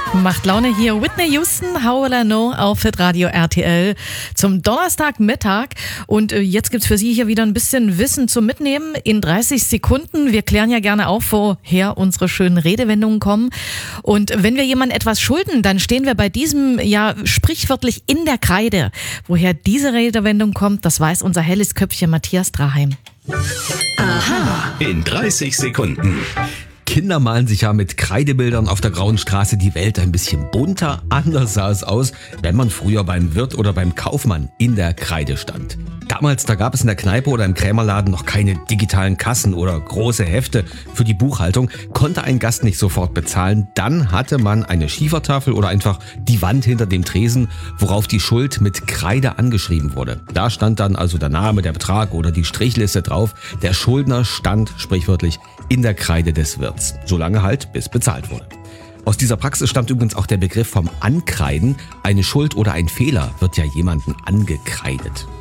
Macht Laune hier. Whitney Houston, How Will I Know auf Hitradio RTL zum Donnerstagmittag. Und jetzt gibt's für Sie hier wieder ein bisschen Wissen zum Mitnehmen in 30 Sekunden. Wir klären ja gerne auf, woher unsere schönen Redewendungen kommen. Und wenn wir jemandem etwas schulden, dann stehen wir bei diesem ja sprichwörtlich in der Kreide. Woher diese Redewendung kommt, das weiß unser helles Köpfchen Matthias Draheim. Aha. In 30 Sekunden. Kinder malen sich ja mit Kreidebildern auf der Grauen Straße die Welt ein bisschen bunter. Anders sah es aus, wenn man früher beim Wirt oder beim Kaufmann in der Kreide stand. Damals, da gab es in der Kneipe oder im Krämerladen noch keine digitalen Kassen oder große Hefte für die Buchhaltung. Konnte ein Gast nicht sofort bezahlen, dann hatte man eine Schiefertafel oder einfach die Wand hinter dem Tresen, worauf die Schuld mit Kreide angeschrieben wurde. Da stand dann also der Name, der Betrag oder die Strichliste drauf. Der Schuldner stand sprichwörtlich in der Kreide des Wirts. Solange halt, bis bezahlt wurde. Aus dieser Praxis stammt übrigens auch der Begriff vom Ankreiden. Eine Schuld oder ein Fehler wird ja jemandem angekreidet.